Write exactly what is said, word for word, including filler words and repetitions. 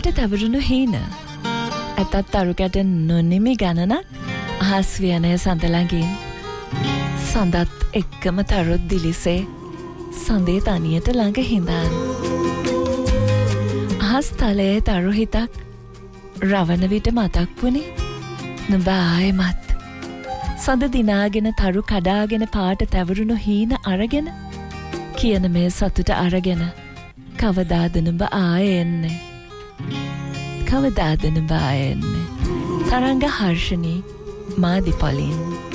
තවරුණු හීන ඇතත් තරුකට නොනිමි ගණනක් අහස් වියනය සඳලඟින් සඳත් එක්කම තරුත් දිලිසේ සඳේ තනියට ළඟ හිඳන් අහස් තලයේ තරු හිතක් රවණ විට මතක් වුණේ නුඹ ආයෙමත් සඳ දිනාගෙන තරු කඩාගෙන පාට තැවරුණු හීන අරගෙන කියන මේ සතුට අරගෙන කවදාද නුඹ ආයෙ එන්නේ කවදාද නුඹ ආයෙ එන්නේ තරංග හර්ෂණී මාදි පොලින්